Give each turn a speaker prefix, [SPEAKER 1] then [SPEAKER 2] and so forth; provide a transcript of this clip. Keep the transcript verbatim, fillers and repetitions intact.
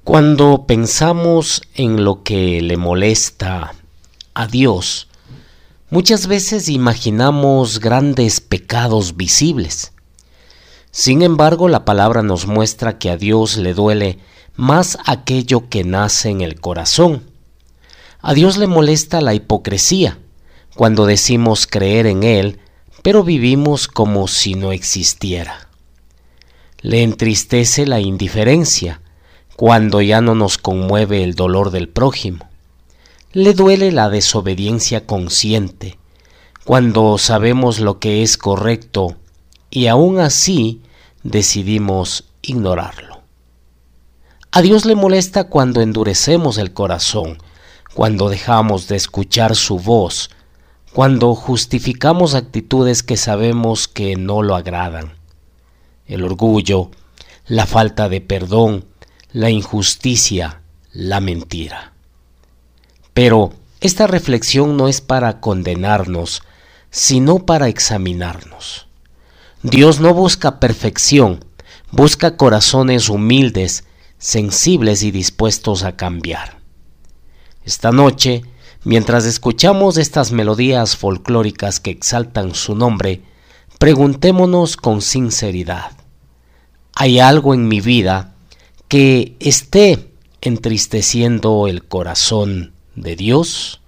[SPEAKER 1] Cuando pensamos en lo que le molesta a Dios, muchas veces imaginamos grandes pecados visibles. Sin embargo, la palabra nos muestra que a Dios le duele más aquello que nace en el corazón. A Dios le molesta la hipocresía, cuando decimos creer en Él, pero vivimos como si no existiera. Le entristece la indiferencia, cuando ya no nos conmueve el dolor del prójimo. Le duele la desobediencia consciente, cuando sabemos lo que es correcto y aún así decidimos ignorarlo. A Dios le molesta cuando endurecemos el corazón, cuando dejamos de escuchar su voz, cuando justificamos actitudes que sabemos que no lo agradan. El orgullo, la falta de perdón, la injusticia, la mentira. Pero esta reflexión no es para condenarnos, sino para examinarnos. Dios no busca perfección, busca corazones humildes, sensibles y dispuestos a cambiar. Esta noche, mientras escuchamos estas melodías folclóricas que exaltan su nombre, preguntémonos con sinceridad: ¿hay algo en mi vida que esté entristeciendo el corazón de Dios?